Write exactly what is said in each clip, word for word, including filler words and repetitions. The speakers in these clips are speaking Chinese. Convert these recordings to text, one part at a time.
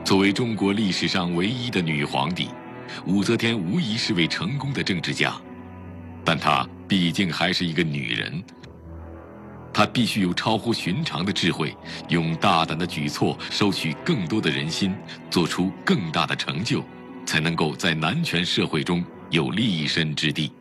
作为中国历史上唯一的女皇帝，武则天无疑是位成功的政治家，但她毕竟还是一个女人。她必须有超乎寻常的智慧，用大胆的举措收取更多的人心，做出更大的成就，才能够在男权社会中有立身之地。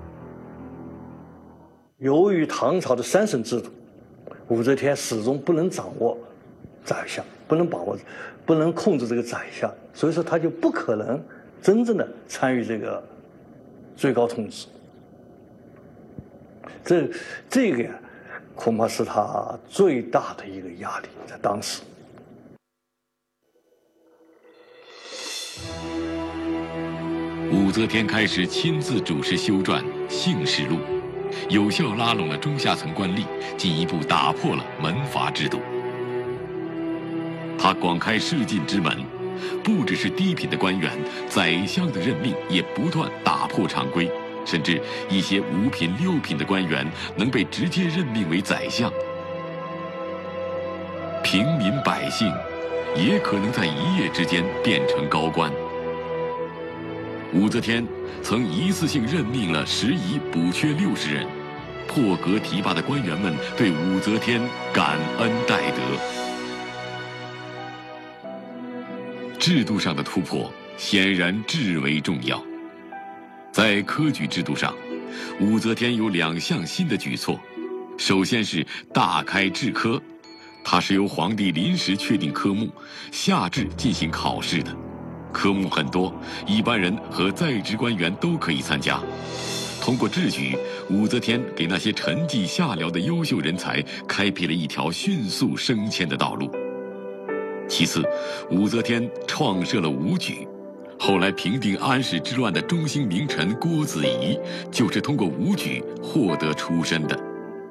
由于唐朝的三省制度，武则天始终不能掌握宰相，不能把握，不能控制这个宰相，所以说她就不可能真正的参与这个最高统治。这这个呀，恐怕是她最大的一个压力，在当时。 武则天开始亲自主持修撰《姓氏录》，有效拉拢了中下层官吏，进一步打破了门阀制度。她广开仕进之门，不只是低品的官员，宰相的任命也不断打破常规，甚至一些五品六品的官员能被直接任命为宰相。平民百姓也可能在一夜之间变成高官。武则天曾一次性任命了十乙补缺六十人，破格提拔的官员们对武则天感恩戴德。制度上的突破显然至为重要。在科举制度上，武则天有两项新的举措。首先是大开制科，它是由皇帝临时确定科目，下制进行考试的。科目很多，一般人和在职官员都可以参加。通过制举，武则天给那些沉寂下僚的优秀人才开辟了一条迅速升迁的道路。其次，武则天创设了武举，后来平定安史之乱的中兴名臣郭子仪就是通过武举获得出身的。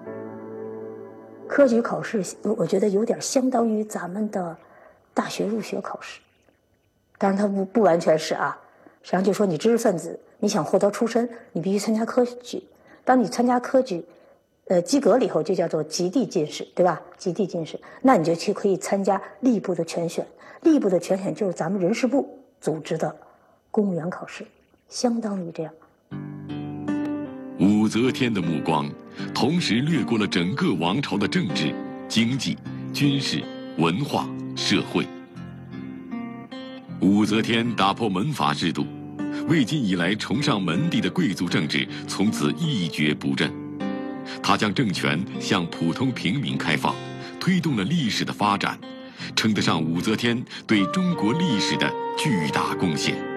科举考试，我觉得有点相当于咱们的大学入学考试。当然它不不完全是啊，实际上就说你知识分子，你想获得出身，你必须参加科举。当你参加科举，呃，及格了以后，就叫做及第进士，对吧？及第进士，那你就去可以参加吏部的全选。吏部的全选就是咱们人事部组织的公务员考试，相当于这样。 武则天的目光同时掠过了整个王朝的政治、经济、军事、文化、社会。武则天打破门阀制度，魏晋以来崇尚门第的贵族政治从此一蹶不振。她将政权向普通平民开放，推动了历史的发展，称得上武则天对中国历史的巨大贡献。